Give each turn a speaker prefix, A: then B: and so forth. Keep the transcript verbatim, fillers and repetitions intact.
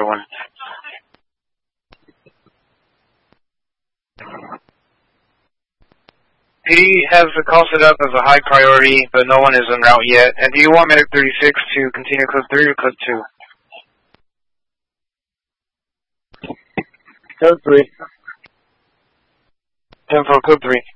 A: Delta one. P D has the call set up as a high priority, but no one is en route yet. And do you want Medic thirty-six to continue code three or code two?
B: Code three.
A: ten four, code three.